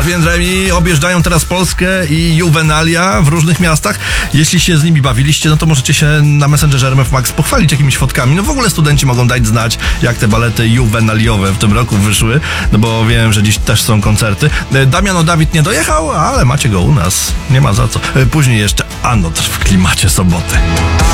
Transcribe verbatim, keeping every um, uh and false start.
and Remi objeżdżają teraz Polskę i Juvenalia w różnych miastach. Jeśli się z nimi bawiliście, no to możecie się na Messengerze R M F Max pochwalić jakimiś fotkami. No w ogóle studenci mogą dać znać, jak te balety juvenaliowe w tym roku wyszły, no bo wiem, że dziś też są koncerty. Damian O. Dawid nie dojechał, ale macie go u nas. Nie ma za co. Później jeszcze Anot w klimacie soboty.